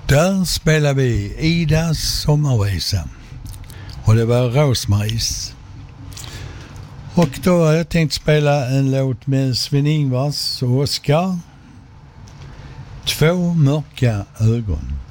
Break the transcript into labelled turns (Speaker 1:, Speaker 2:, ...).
Speaker 1: Där spelar vi Idas sommarvisa. Och det var Rosmaries. Och då har jag tänkt spela en låt med Sven-Ingvars och Oskar. Två mörka ögon.